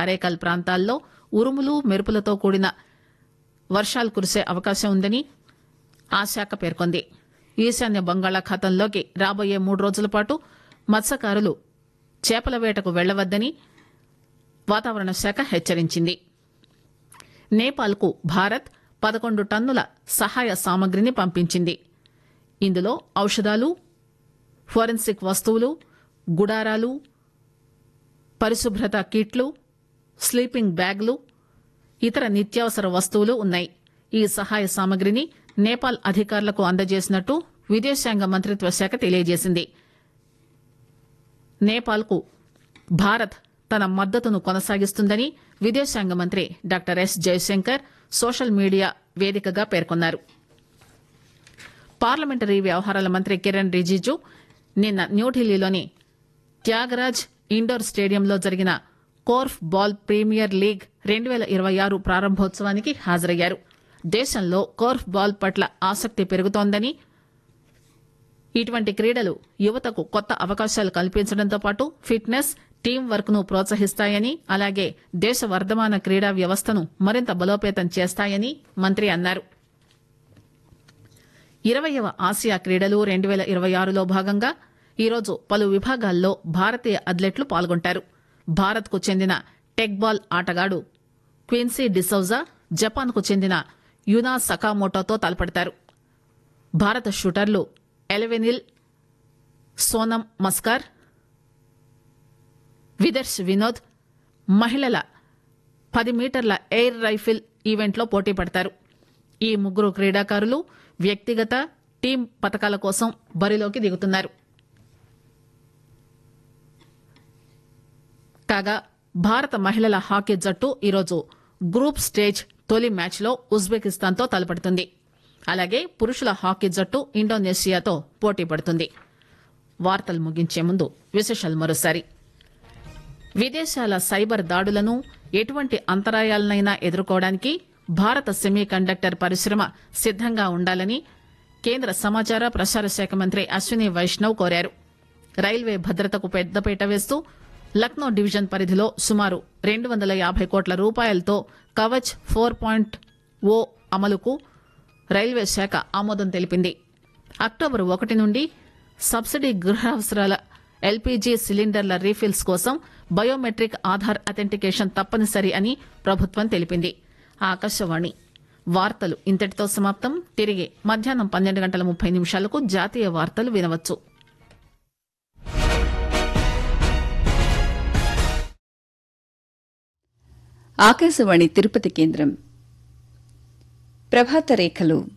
కారైకాల్ ప్రాంతాల్లో ఉరుములు మెరుపులతో కూడిన వర్షాలు కురిసే అవకాశం ఉందని ఆ శాఖ పేర్కొంది. ఈశాన్య బంగాళాఖాతంలోకి రాబోయే 3 రోజుల పాటు మత్స్యకారులు చేపల వేటకు వెళ్లవద్దని వాతావరణ శాఖ హెచ్చరించింది. నేపాల్కు భారత్ 11 టన్నుల సహాయ సామగ్రిని పంపించింది. ఇందులో ఔషధాలు, ఫోరెన్సిక్ వస్తువులు, గుడారాలు, పరిశుభ్రత కిట్లు, స్లీపింగ్ బ్యాగులు, ఇతర నిత్యావసర వస్తువులు ఉన్నాయి. ఈ సహాయ సామగ్రిని నేపాల్ అధికారులకు అందజేసినట్టు విదేశాంగ మంత్రిత్వ శాఖ తెలియజేసింది. నేపాల్కు భారత్ తన మద్దతును కొనసాగిస్తుందని విదేశాంగ మంత్రి doctor yes Jayashankar social media వేదికగా పేర్కొన్నారు. పార్లమెంటరీ వ్యవహారాల మంత్రి కిరణ్ రిజిజు నిన్న న్యూఢిల్లీలోని త్యాగరాజ్ ఇండోర్ స్టేడియంలో జరిగిన కోర్ఫ్ బాల్ ప్రీమియర్ లీగ్ 2026 ప్రారంభోత్సవానికి హాజరయ్యారు. దేశంలో కోర్ఫ్ బాల్ పట్ల ఆసక్తి పెరుగుతోందని, ఇటువంటి క్రీడలు యువతకు కొత్త అవకాశాలు కల్పించడంతో పాటు ఫిట్నెస్, టీం వర్క్ ను ప్రోత్సహిస్తాయని, అలాగే దేశ వర్ధమాన క్రీడా వ్యవస్థను మరింత బలోపేతం చేస్తాయని మంత్రి అన్నారు. 20వ ఆసియా క్రీడలు 2026లో భాగంగా ఈరోజు పలు విభాగాల్లో భారతీయ అథ్లెట్లు పాల్గొంటారు. భారత్ కు చెందిన టెక్ బాల్ ఆటగాడు క్విన్సీ డిసౌజా జపాన్ కు చెందిన యునా సకామోటోతో తలపడతారు. భారత షూటర్లు ఎలెవెనిల్, సోనం మస్కార్, విదర్శ్ వినోద్ మహిళల 10 మీటర్ల ఎయిర్ రైఫిల్ ఈవెంట్లో పోటీ పడతారు. ఈ ముగ్గురు క్రీడాకారులు వ్యక్తిగత, టీం పతకాల కోసం బరిలోకి దిగుతున్నారు. కాగా భారత మహిళల హాకీ జట్టు ఈరోజు గ్రూప్ స్టేజ్ తొలి మ్యాచ్లో ఉజ్బెకిస్తాన్తో తలపడుతుంది. అలాగే పురుషుల హాకీ జట్టు ఇండోనేషియాతో పోటీ పడుతుంది. వార్తలు ముగించే ముందు విశేషాలు మరోసారి. విదేశాల సైబర్ దాడులను, ఎటువంటి అంతరాయాలనైనా ఎదుర్కోవడానికి భారత సెమీ కండక్టర్ పరిశ్రమ సిద్దంగా ఉండాలని కేంద్ర సమాచార ప్రసార శాఖ మంత్రి అశ్విని వైష్ణవ్ కోరారు. రైల్వే భద్రతకు పెద్దపీట వేస్తూ లక్నో డివిజన్ పరిధిలో సుమారు 250 కోట్ల రూపాయలతో కవచ్ 4.0 అమలుకు రైల్వే శాఖ ఆమోదం తెలిపింది. అక్టోబర్ 1 నుండి సబ్సిడీ గృహావసరాల ఎల్పీజీ సిలిండర్ల రీఫిల్స్ కోసం బయోమెట్రిక్ ఆధార్ అథెంటికేషన్ తప్పనిసరి అని ప్రభుత్వం తెలిపింది. ఆకాశవాణి వార్తలు ఇంతటితో సమాప్తం. తిరిగి మధ్యాహ్నం 12:30 జాతీయ వార్తలు వినవచ్చు. ఆకాశవాణి తిరుపతి కేంద్రం. ప్రభాత రేఖలు